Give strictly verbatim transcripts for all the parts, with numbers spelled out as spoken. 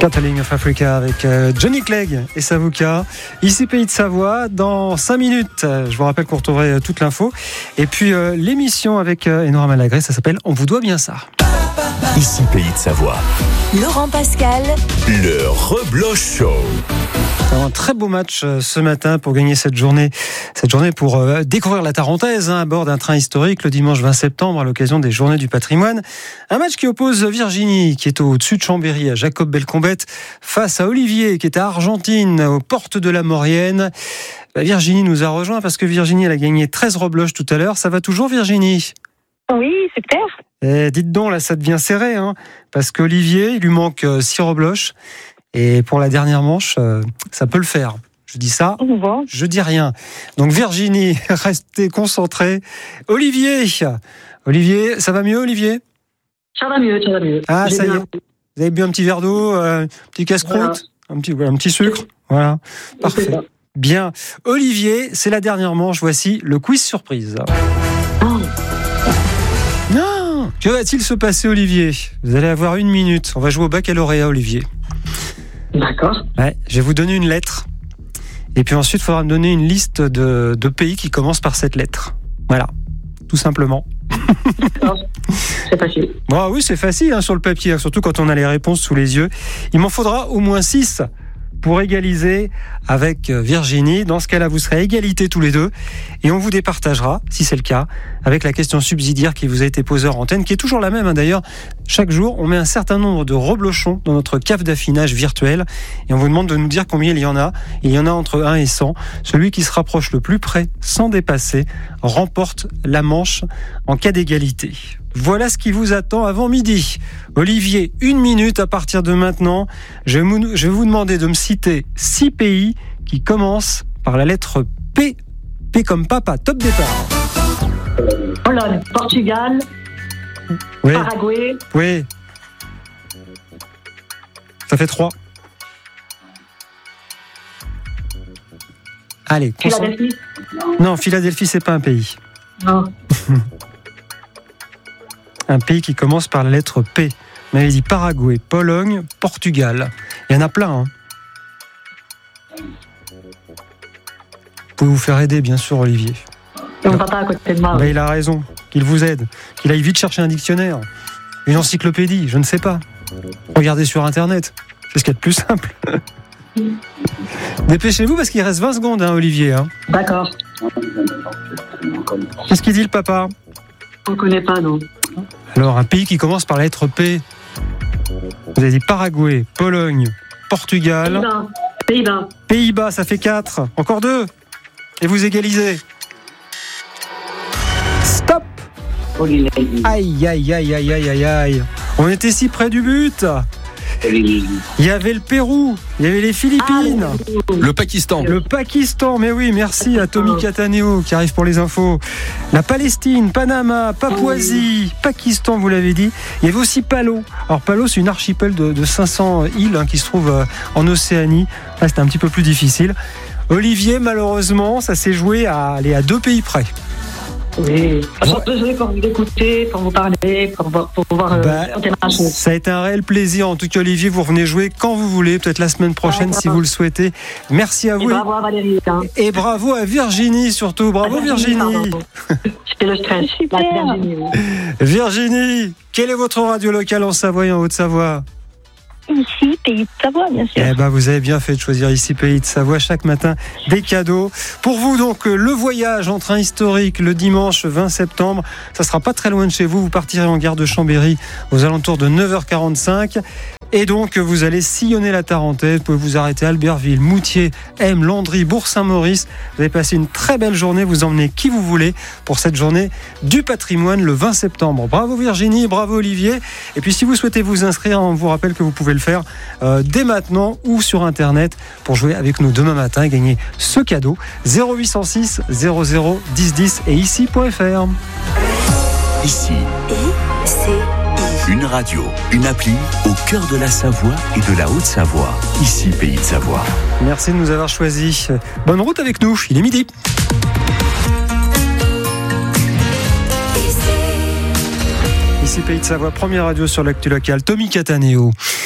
Scatterling of Africa avec Johnny Clegg et Savuka. Ici Pays de Savoie, dans cinq minutes, je vous rappelle qu'on retrouverait toute l'info. Et puis euh, l'émission avec euh, Enora Malagré, ça s'appelle On vous doit bien ça. Ici Pays de Savoie. Laurent Pascal. Le Rebloch Show. Un très beau match ce matin pour gagner cette journée, cette journée pour euh, découvrir la Tarentaise hein, à bord d'un train historique le dimanche vingt septembre à l'occasion des Journées du Patrimoine. Un match qui oppose Virginie qui est au-dessus de Chambéry à Jacob Belcombette face à Olivier qui est à Argentine aux portes de la Maurienne. Bah, Virginie nous a rejoint parce que Virginie elle a gagné treize rebloches tout à l'heure. Ça va toujours Virginie ? Oui, super. Et dites donc là ça devient serré hein, parce qu'Olivier il lui manque six rebloches. Et pour la dernière manche, euh, ça peut le faire. Je dis ça, bon. Je dis rien. Donc Virginie, restez concentrés. Olivier, Olivier, ça va mieux Olivier ? Ça va mieux, ça va mieux. Ah, J'ai ça y bien... est. Vous avez bu un petit verre d'eau, euh, un petit casse-croûte, voilà. un, petit, un petit sucre. Voilà, parfait. Bien. Olivier, c'est la dernière manche. Voici le quiz surprise. Oh. Non. Que va-t-il se passer, Olivier ? Vous allez avoir une minute. On va jouer au baccalauréat, Olivier. D'accord. Ouais, je vais vous donner une lettre. Et puis ensuite, il faudra me donner une liste de, de pays qui commencent par cette lettre. Voilà, tout simplement. D'accord. C'est facile. Bon, oui, c'est facile hein, sur le papier, surtout quand on a les réponses sous les yeux. Il m'en faudra au moins six pour égaliser avec Virginie. Dans ce cas-là, vous serez à égalité tous les deux. Et on vous départagera, si c'est le cas, avec la question subsidiaire qui vous a été posée en antenne, qui est toujours la même hein, d'ailleurs. Chaque jour, on met un certain nombre de reblochons dans notre cave d'affinage virtuelle. Et on vous demande de nous dire combien il y en a. Il y en a entre un et cent. Celui qui se rapproche le plus près, sans dépasser, remporte la manche en cas d'égalité. Voilà ce qui vous attend avant midi. Olivier, une minute à partir de maintenant. Je vais vous demander de me citer six pays qui commencent par la lettre P. P comme papa. Top départ. Pologne, Portugal, oui. Paraguay. Oui. Ça fait trois. Allez. Philadelphie. Non, Philadelphie, c'est pas un pays. Non. Un pays qui commence par la lettre P. On avait dit Paraguay, Pologne, Portugal. Il y en a plein. Hein. Vous pouvez vous faire aider, bien sûr, Olivier. Et on va pas à côté de moi. Ben, il a raison. Qu'il vous aide. Qu'il aille vite chercher un dictionnaire. Une encyclopédie, je ne sais pas. Regardez sur Internet. C'est ce qu'il y a de plus simple. Dépêchez-vous parce qu'il reste vingt secondes, hein, Olivier. Hein. D'accord. Qu'est-ce qu'il dit, le papa ? On ne connaît pas, non. Alors, un pays qui commence par la lettre P. Vous avez dit Paraguay, Pologne, Portugal. Pays-Bas. Pays-Bas. Pays-Bas, ça fait quatre. Encore deux. Et vous égalisez. Stop. Aïe, aïe, aïe, aïe, aïe, aïe, aïe. On était si près du but. Il y avait le Pérou, il y avait les Philippines, ah, le Pakistan. Le Pakistan, mais oui, merci à Tommy Cataneo qui arrive pour les infos. La Palestine, Panama, Papouasie, Pakistan, vous l'avez dit. Il y avait aussi Palau. Alors Palau, c'est une archipel de, de cinq cents îles hein, qui se trouve en Océanie. Là, c'était un petit peu plus difficile. Olivier, malheureusement, ça s'est joué à aller à deux pays près. Oui, je suis désolé pour vous écouter, pour vous parler, pour, pour pouvoir bah, euh, ça a été un réel plaisir. En tout cas, Olivier, vous revenez jouer quand vous voulez, peut-être la semaine prochaine ah, si vous le souhaitez. Merci à et vous. Bravo à Valérie. Hein. Et bravo à Virginie surtout. Bravo ah, Virginie. C'était le stress. Super. Virginie, oui. Virginie, quelle est votre radio locale en Savoie et en Haute-Savoie ? Ici, Pays de Savoie, bien sûr. Eh ben, vous avez bien fait de choisir ici, Pays de Savoie. Chaque matin, des cadeaux. Pour vous, donc, le voyage en train historique le dimanche vingt septembre. Ça sera pas très loin de chez vous. Vous partirez en gare de Chambéry aux alentours de neuf heures quarante-cinq. Et donc, vous allez sillonner la Tarentaise. Vous pouvez vous arrêter à Albertville, Moutier, Aime, Landry, Bourg-Saint-Maurice. Vous allez passer une très belle journée. Vous emmenez qui vous voulez pour cette journée du patrimoine le vingt septembre. Bravo Virginie, bravo Olivier. Et puis, si vous souhaitez vous inscrire, on vous rappelle que vous pouvez le faire euh, dès maintenant ou sur Internet pour jouer avec nous demain matin et gagner ce cadeau. zéro huit cent six zéro zéro dix dix et ici point f r. Ici. Et c'est une radio, une appli au cœur de la Savoie et de la Haute-Savoie. Ici, Pays de Savoie. Merci de nous avoir choisis. Bonne route avec nous, il est midi. Ici Pays de Savoie, première radio sur l'actu locale. Tommy Cataneo.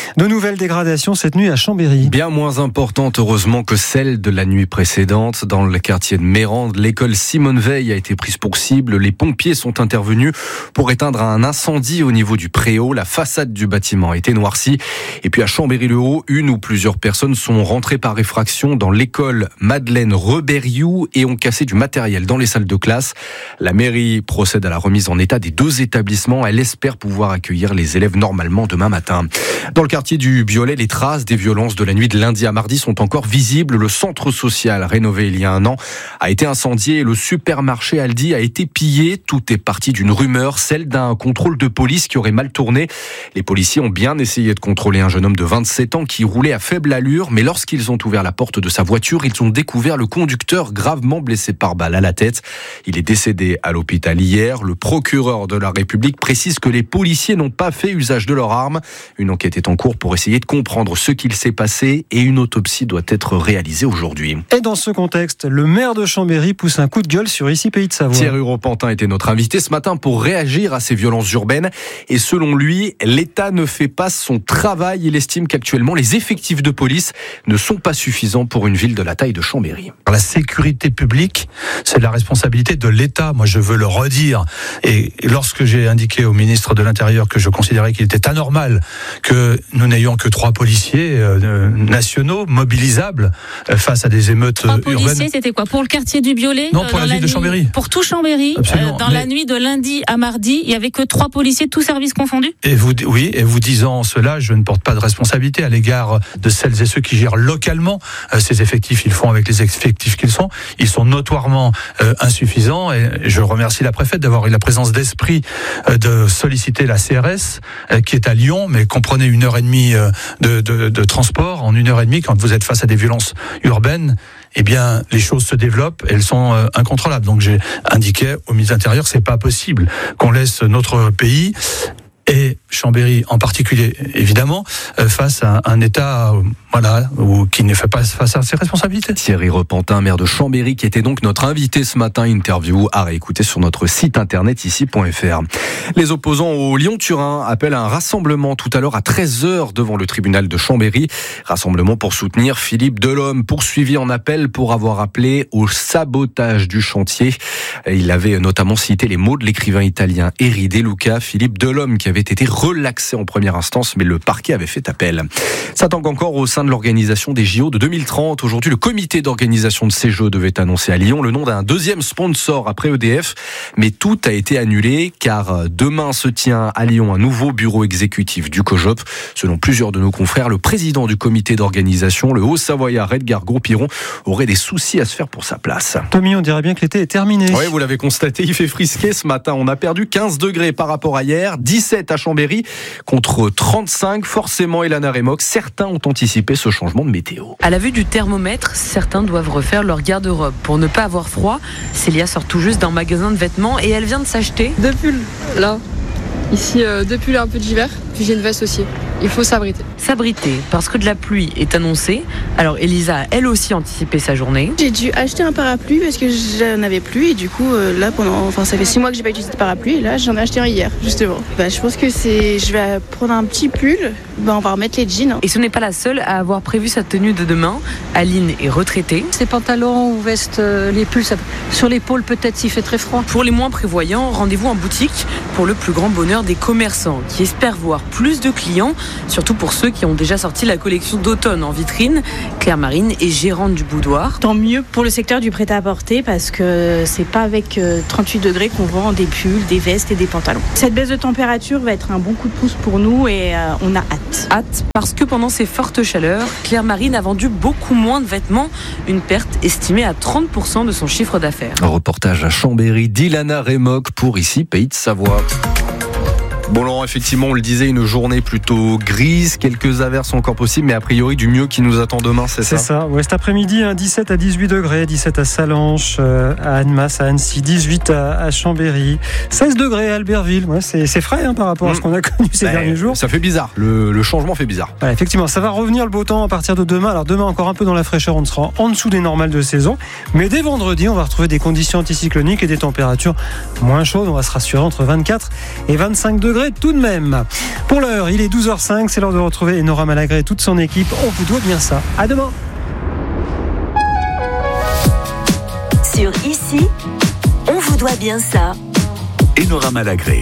De nouvelles dégradations cette nuit à Chambéry. Bien moins importante, heureusement, que celle de la nuit précédente. Dans le quartier de Mérande, l'école Simone Veil a été prise pour cible. Les pompiers sont intervenus pour éteindre un incendie au niveau du préau. La façade du bâtiment a été noircie. Et puis à Chambéry-le-Haut, une ou plusieurs personnes sont rentrées par effraction dans l'école Madeleine Reberiou et ont cassé du matériel dans les salles de classe. La mairie procède à la remise en état des deux établissements. Elle espère pouvoir accueillir les élèves normalement demain matin. Dans le quartier du Biolay, les traces des violences de la nuit de lundi à mardi sont encore visibles. Le centre social rénové il y a un an a été incendié et le supermarché Aldi a été pillé. Tout est parti d'une rumeur, celle d'un contrôle de police qui aurait mal tourné. Les policiers ont bien essayé de contrôler un jeune homme de vingt-sept ans qui roulait à faible allure, mais lorsqu'ils ont ouvert la porte de sa voiture, ils ont découvert le conducteur gravement blessé par balle à la tête. Il est décédé à l'hôpital hier. Le procureur de la République précise que les policiers n'ont pas fait usage de leurs armes. Une enquête est en cours pour essayer de comprendre ce qu'il s'est passé et une autopsie doit être réalisée aujourd'hui. Et dans ce contexte, le maire de Chambéry pousse un coup de gueule sur Ici Pays de Savoie. Thierry Repentin était notre invité ce matin pour réagir à ces violences urbaines. Et selon lui, l'État ne fait pas son travail. Il estime qu'actuellement, les effectifs de police ne sont pas suffisants pour une ville de la taille de Chambéry. La sécurité publique, c'est la responsabilité de l'État. Moi, je veux le redire. Et lorsque j'ai indiqué au ministre de l'Intérieur que je considérais qu'il était anormal que nous n'ayons que trois policiers euh, nationaux mobilisables euh, face à des émeutes trois urbaines. Policiers, c'était quoi? Pour le quartier du Biolay? Non, pour la, la ville de Chambéry. Pour tout Chambéry, euh, dans Mais... la nuit de lundi à mardi, il y avait que trois policiers, tous services confondus? Et vous, oui, et vous disant cela, je ne porte pas de responsabilité à l'égard de celles et ceux qui gèrent localement euh, ces effectifs. Ils font avec les effectifs qu'ils sont. Ils sont notoirement euh, insuffisants. Et je remercie la préfète d'avoir eu la présence d'esprit euh, de solliciter la C R S euh, qui est à Lyon, mais comprenez une heure et demie euh, de, de, de transport. En une heure et demie, quand vous êtes face à des violences urbaines, eh bien, les choses se développent, elles sont euh, incontrôlables. Donc, j'ai indiqué au ministre de l'Intérieur, c'est pas possible qu'on laisse notre pays et Chambéry en particulier, évidemment, euh, face à un État euh, voilà, où, qui ne fait pas face à ses responsabilités. Thierry Repentin, maire de Chambéry, qui était donc notre invité ce matin. Interview à réécouter sur notre site internet ici point f r. Les opposants au Lyon-Turin appellent à un rassemblement tout à l'heure à treize heures devant le tribunal de Chambéry. Rassemblement pour soutenir Philippe Delhomme, poursuivi en appel pour avoir appelé au sabotage du chantier. Il avait notamment cité les mots de l'écrivain italien Eri De Luca. Philippe Delhomme qui avait été relaxé en première instance, mais le parquet avait fait appel. Ça tangue encore au sein de l'organisation des J O de deux mille trente. Aujourd'hui, le comité d'organisation de ces Jeux devait annoncer à Lyon le nom d'un deuxième sponsor après E D F, mais tout a été annulé car demain se tient à Lyon un nouveau bureau exécutif du COJOP. Selon plusieurs de nos confrères, le président du comité d'organisation, le Haut-Savoyard Edgar Gros-Piron, aurait des soucis à se faire pour sa place. Tommy, on dirait bien que l'été est terminé. Oui, vous l'avez constaté, il fait frisquer ce matin. On a perdu quinze degrés par rapport à hier, dix-sept à Chambéry contre trente-cinq. Forcément, Elana Remoc, certains ont anticipé ce changement de météo. À la vue du thermomètre, certains doivent refaire leur garde-robe. Pour ne pas avoir froid, Célia sort tout juste d'un magasin de vêtements et elle vient de s'acheter deux pulls, là. Ici, euh, deux pulls et un peu d'hiver. Puis j'ai une veste aussi. Il faut s'abriter. S'abriter, parce que de la pluie est annoncée. Alors Elisa a elle aussi anticipé sa journée. J'ai dû acheter un parapluie parce que j'en avais plus. Et du coup, euh, là, pendant, enfin, ça fait six mois que j'ai pas utilisé de parapluie. Et là, j'en ai acheté un hier, justement. Bah, je pense que c'est, je vais prendre un petit pull. Bah, on va remettre les jeans. Et ce n'est pas la seule à avoir prévu sa tenue de demain. Aline est retraitée. Ces pantalons ou vestes, euh, les pulls, ça... sur l'épaule peut-être s'il fait très froid. Pour les moins prévoyants, rendez-vous en boutique pour le plus grand bonheur des commerçants qui espèrent voir plus de clients, surtout pour ceux qui ont déjà sorti la collection d'automne en vitrine. Claire Marine est gérante du boudoir. Tant mieux pour le secteur du prêt-à-porter parce que c'est pas avec trente-huit degrés qu'on vend des pulls, des vestes et des pantalons. Cette baisse de température va être un bon coup de pouce pour nous et euh, on a hâte. Hâte parce que pendant ces fortes chaleurs, Claire Marine a vendu beaucoup moins de vêtements, une perte estimée à trente pour cent de son chiffre d'affaires. Un reportage à Chambéry d'Ilana Remoc pour Ici Pays de Savoie. Bon Laurent, effectivement, on le disait, une journée plutôt grise, quelques averses sont encore possibles, mais a priori du mieux qui nous attend demain, c'est ça? C'est ça, ouais, cet après-midi, hein, dix-sept à dix-huit degrés, dix-sept à Salanches, euh, à Annemasse, à Annecy, dix-huit à, à Chambéry, seize degrés à Albertville, ouais, c'est, c'est frais hein, par rapport mmh. à ce qu'on a connu ces bah, derniers jours. Ça fait bizarre, le, le changement fait bizarre. Voilà, effectivement, ça va revenir le beau temps à partir de demain, alors demain encore un peu dans la fraîcheur, on sera en dessous des normales de saison, mais dès vendredi, on va retrouver des conditions anticycloniques et des températures moins chaudes, on va se rassurer entre vingt-quatre et vingt-cinq degrés. faudrait tout de même. Pour l'heure, il est douze heures cinq, c'est l'heure de retrouver Nora Malagré et toute son équipe. On vous doit bien ça. À demain. Sur Ici, on vous doit bien ça. Nora Malagré.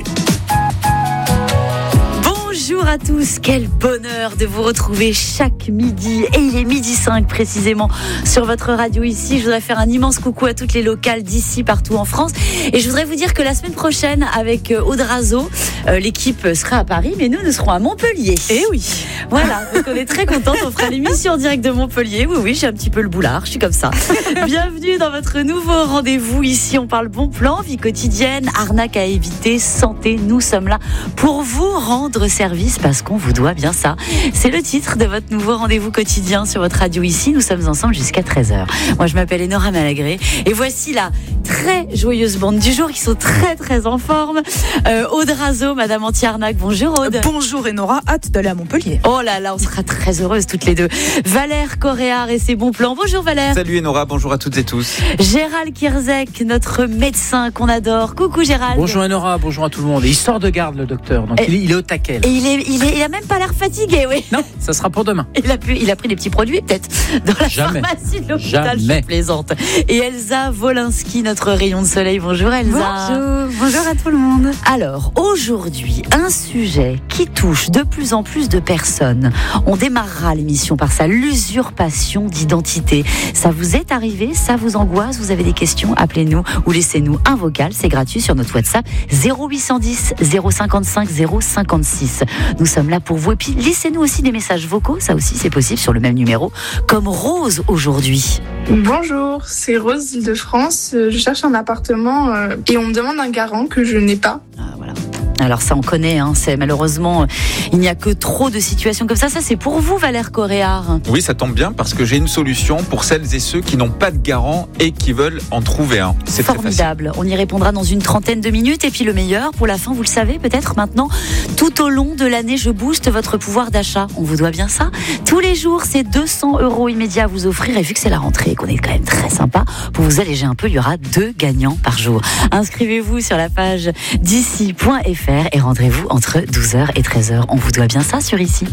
Bonjour à tous, quel bonheur de vous retrouver chaque midi, et il est midi cinq précisément sur votre radio Ici. Je voudrais faire un immense coucou à toutes les locales d'ici partout en France, et je voudrais vous dire que la semaine prochaine avec Aude Razo, euh, l'équipe sera à Paris, mais nous nous serons à Montpellier. Eh oui. Voilà, donc on est très contente, on fera l'émission en direct de Montpellier. Oui oui, j'ai un petit peu le boulard, je suis comme ça. Bienvenue dans votre nouveau rendez-vous. Ici on parle bon plan, vie quotidienne, arnaque à éviter, santé. Nous sommes là pour vous rendre service parce qu'on vous doit bien ça. C'est le titre de votre nouveau rendez-vous quotidien sur votre radio Ici. Nous sommes ensemble jusqu'à treize heures. Moi je m'appelle Nora Malagré et voici la très joyeuse bande du jour qui sont très très en forme. Euh, Aude Razo, Madame Anti-Arnaque, bonjour Aude. Bonjour Nora, hâte d'aller à Montpellier. Oh là là, on sera très heureuses toutes les deux. Valère Coréard et ses bons plans. Bonjour Valère. Salut Nora, bonjour à toutes et tous. Gérald Kierzek, notre médecin qu'on adore. Coucou Gérald. Bonjour Nora, bonjour à tout le monde. Et il sort de garde le docteur, donc et, il, est, il est au taquet. Là. Et il, est, il, est, il a même pas l'air fatigué, oui. Non, ça sera pour demain. Il a, pu, il a pris des petits produits peut-être dans la Jamais. pharmacie de l'hôpital. Jamais. Je plaisante. Et Elsa Wolinski, notre rayon de soleil. Bonjour Elsa. Bonjour, bonjour à tout le monde. Alors aujourd'hui, un sujet qui touche de plus en plus de personnes. On démarrera l'émission par ça, l'usurpation d'identité. Ça vous est arrivé? Ça vous angoisse? Vous avez des questions? Appelez-nous ou laissez-nous un vocal. C'est gratuit sur notre WhatsApp zéro huit cent dix zéro cinquante-cinq zéro cinquante-six. Nous sommes là pour vous. Et puis laissez-nous aussi des messages vocaux. Ça aussi c'est possible sur le même numéro. Comme Rose aujourd'hui. Bonjour, c'est Rose d'Île-de-France. Je cherche un appartement euh, et on me demande un garant que je n'ai pas. Ah, voilà. Alors ça on connaît, hein, c'est malheureusement il n'y a que trop de situations comme ça. Ça c'est pour vous Valère Coréard. Oui, ça tombe bien parce que j'ai une solution pour celles et ceux qui n'ont pas de garant et qui veulent en trouver un. C'est formidable. On y répondra dans une trentaine de minutes et puis le meilleur pour la fin, vous le savez peut-être maintenant. Tout au long de l'année, je booste votre pouvoir d'achat. On vous doit bien ça. Tous les jours, c'est deux cents euros immédiats à vous offrir et vu que c'est la rentrée et qu'on est quand même très sympa, pour vous alléger un peu, il y aura deux gagnants par jour. Inscrivez-vous sur la page d'ici point f r et rendez-vous entre douze heures et treize heures. On vous doit bien ça sur Ici.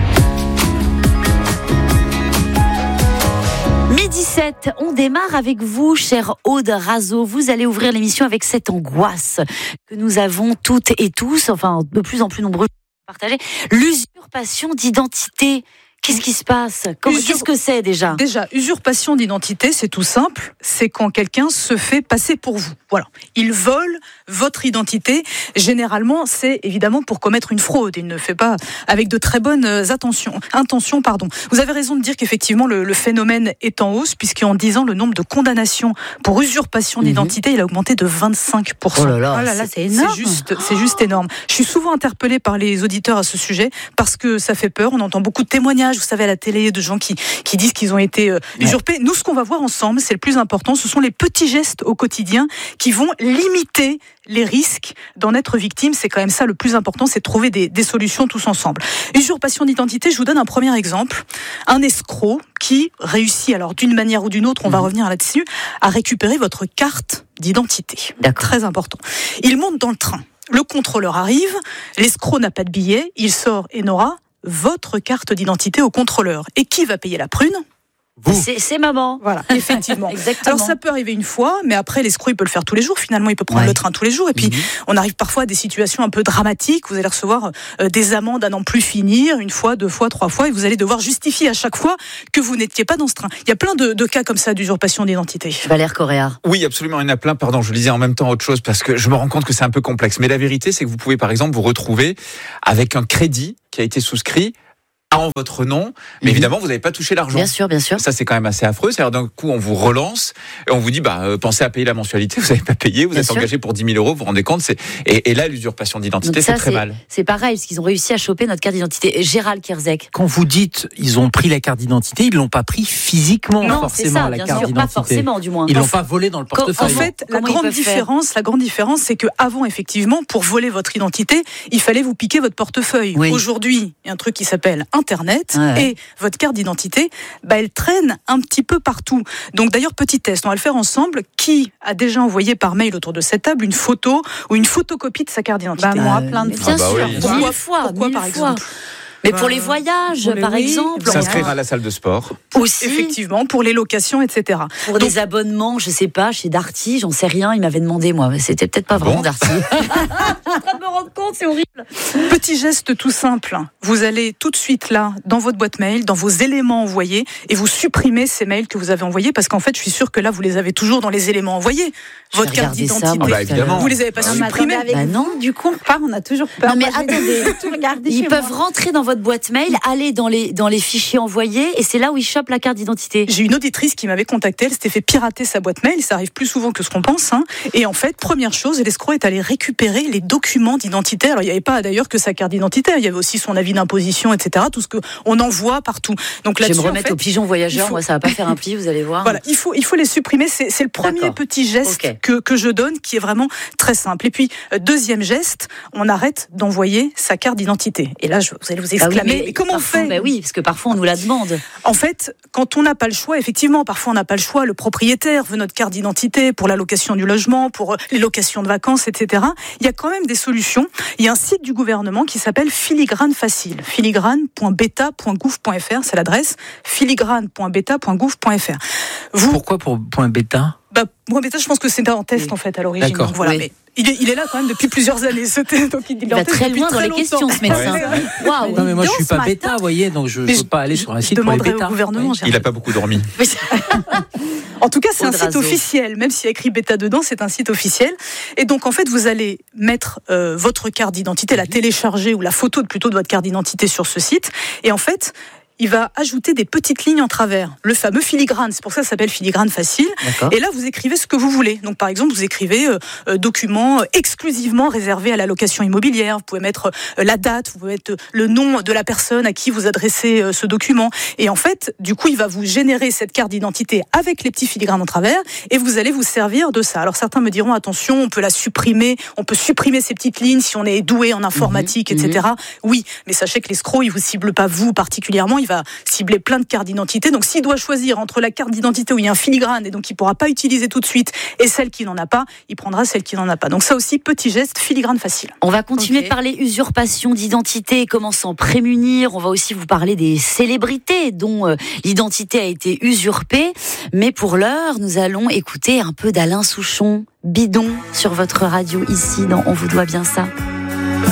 midi sept, on démarre avec vous, chère Aude Razo. Vous allez ouvrir l'émission avec cette angoisse que nous avons toutes et tous, enfin de plus en plus nombreux à partager, l'usurpation d'identité. Qu'est-ce qui se passe? Comment, Usur... Qu'est-ce que c'est déjà? Déjà, usurpation d'identité, c'est tout simple. C'est quand quelqu'un se fait passer pour vous. Voilà. Il vole votre identité. Généralement, c'est évidemment pour commettre une fraude. Il ne fait pas avec de très bonnes attentions, intentions. Pardon. Vous avez raison de dire qu'effectivement, le, le phénomène est en hausse, puisqu'en dix ans, le nombre de condamnations pour usurpation d'identité, mmh. il a augmenté de vingt-cinq pour cent. Oh là là, oh là là c'est, c'est énorme. C'est juste, c'est juste énorme. Je suis souvent interpellée par les auditeurs à ce sujet, parce que ça fait peur. On entend beaucoup de témoignages, vous savez, à la télé, de gens qui, qui disent qu'ils ont été euh, usurpés. Ouais. Nous, ce qu'on va voir ensemble, c'est le plus important, ce sont les petits gestes au quotidien qui vont limiter les risques d'en être victime. C'est quand même ça le plus important, c'est de trouver des, des solutions tous ensemble. Usurpation d'identité, je vous donne un premier exemple. Un escroc qui réussit, alors d'une manière ou d'une autre, on mmh. va revenir là-dessus, à récupérer votre carte d'identité. D'accord. Très important. Il monte dans le train. Le contrôleur arrive, l'escroc n'a pas de billet, il sort et n'aura votre carte d'identité au contrôleur. Et qui va payer la prune? C'est, c'est maman. Voilà, effectivement. Exactement. Alors ça peut arriver une fois, mais après l'escroc il peut le faire tous les jours. Finalement, il peut prendre ouais. le train tous les jours. Et puis mmh. on arrive parfois à des situations un peu dramatiques. Vous allez recevoir euh, des amendes à n'en plus finir, une fois, deux fois, trois fois, et vous allez devoir justifier à chaque fois que vous n'étiez pas dans ce train. Il y a plein de, de cas comme ça d'usurpation d'identité. Valère Coréard. Oui, absolument, il y en a plein. Pardon, je lisais en même temps autre chose parce que je me rends compte que c'est un peu complexe. Mais la vérité, c'est que vous pouvez par exemple vous retrouver avec un crédit qui a été souscrit en votre nom, mais mmh. évidemment, vous n'avez pas touché l'argent. Bien sûr, bien sûr. Ça, c'est quand même assez affreux. C'est-à-dire, d'un coup, on vous relance et on vous dit, bah, euh, pensez à payer la mensualité, vous n'avez pas payé, vous bien êtes sûr. engagé pour dix mille euros, vous vous rendez compte, c'est... Et, et là, l'usurpation d'identité, ça, c'est très c'est, mal. C'est pareil, parce qu'ils ont réussi à choper notre carte d'identité. Gérald Kierzek. Quand vous dites, ils ont pris la carte d'identité, ils ne l'ont pas pris physiquement, non, forcément, c'est ça, la bien carte sûr, d'identité. Pas forcément, du moins. Ils ne l'ont pas volé dans le portefeuille. En fait, la grande différence, la grande différence, c'est qu'avant, effectivement, pour voler votre identité, il fallait vous piquer votre portefeuille. Oui. Aujourd'hui, il y a un truc qui s'appelle Internet ouais. et votre carte d'identité, bah, elle traîne un petit peu partout. Donc d'ailleurs, petit test, on va le faire ensemble. Qui a déjà envoyé par mail autour de cette table une photo ou une photocopie de sa carte d'identité? Bah, moi, plein de fois. Bien ah bah sûr, oui. pourquoi, mille fois, pourquoi mille par fois. exemple Mais pour les voyages, pour les par oui, exemple. S'inscrire à la salle de sport. Aussi. Effectivement, pour les locations, et cetera. Pour Donc, des abonnements, je sais pas, chez Darty, j'en sais rien, il m'avait demandé, moi. Mais c'était peut-être pas vraiment bon Darty. Je suis en train de me rendre compte, c'est horrible. Petit geste tout simple. Vous allez tout de suite là, dans votre boîte mail, dans vos éléments envoyés, et vous supprimez ces mails que vous avez envoyés, parce qu'en fait, je suis sûre que là, vous les avez toujours dans les éléments envoyés. Votre carte d'identité. Ça, ah bah, évidemment. Vous les avez pas ah, supprimés. Bah non, du coup. Pas, on a toujours peur. Non, mais attendez. Tout regarder ils chez peuvent moi. rentrer dans votre boîte mail, aller dans les, dans les fichiers envoyés, et c'est là où ils chopent la carte d'identité. J'ai une auditrice qui m'avait contacté, elle s'était fait pirater sa boîte mail, ça arrive plus souvent que ce qu'on pense, hein. Et en fait, première chose, l'escroc est allé récupérer les documents d'identité. Alors, il n'y avait pas d'ailleurs que sa carte d'identité, il y avait aussi son avis d'imposition, et cetera, tout ce qu'on envoie partout. Donc là, je vais me en remettre fait, au pigeon voyageur, faut... moi ça va pas faire un pli, vous allez voir. Voilà, il faut, il faut les supprimer, c'est, c'est le premier D'accord. petit geste okay. que, que je donne, qui est vraiment très simple. Et puis, deuxième geste, on arrête d'envoyer sa carte d'identité. Et là, je, vous allez vous exclamer, bah oui, mais, mais comment parfois, on fait bah oui, parce que parfois on nous la demande. En fait, quand on n'a pas le choix, effectivement, parfois on n'a pas le choix, le propriétaire veut notre carte d'identité pour la location du logement, pour les locations de vacances, et cetera. Il y a quand même des solutions. Il y a un site du gouvernement qui s'appelle Filigrane Facile. filigrane point beta point gouv point f r, c'est l'adresse. filigrane point beta point gouv point f r. Vous... Pourquoi pour point bêta? Bah, point bêta, je pense que c'est en test oui. en fait à l'origine. D'accord. Donc, voilà, oui. mais il est, il est là quand même depuis plusieurs années. C'était, donc il, il va très loin dans les questions, ce médecin. Ouais. Waouh. Non mais moi je suis pas bêta, vous voyez, donc je ne peux pas aller sur un site pour les bêta. Au gouvernement. Oui. Il n'a pas beaucoup dormi. En tout cas, c'est un site officiel. Même s'il y a écrit bêta dedans, c'est un site officiel. Et donc, en fait, vous allez mettre euh, votre carte d'identité, la télécharger ou la photo plutôt de votre carte d'identité sur ce site. Et en fait, il va ajouter des petites lignes en travers, le fameux filigrane, c'est pour ça que ça s'appelle Filigrane Facile. D'accord. Et là, vous écrivez ce que vous voulez. Donc, par exemple, vous écrivez euh, euh, document exclusivement réservé à la location immobilière. Vous pouvez mettre euh, la date, vous pouvez mettre euh, le nom de la personne à qui vous adressez euh, ce document. Et en fait, du coup, il va vous générer cette carte d'identité avec les petits filigranes en travers, et vous allez vous servir de ça. Alors, certains me diront, attention, on peut la supprimer, on peut supprimer ces petites lignes si on est doué en informatique, mmh, et cetera. Mmh. Oui, mais sachez que l'escroc, il vous cible pas vous particulièrement. Il va cibler plein de cartes d'identité. Donc, s'il doit choisir entre la carte d'identité où il y a un filigrane et donc il ne pourra pas utiliser tout de suite et celle qui n'en a pas, il prendra celle qui n'en a pas. Donc, ça aussi, petit geste, filigrane facile. On va continuer okay. de parler usurpation d'identité et comment s'en prémunir. On va aussi vous parler des célébrités dont euh, l'identité a été usurpée. Mais pour l'heure, nous allons écouter un peu d'Alain Souchon, Bidon, sur votre radio ici dans On vous doit bien ça.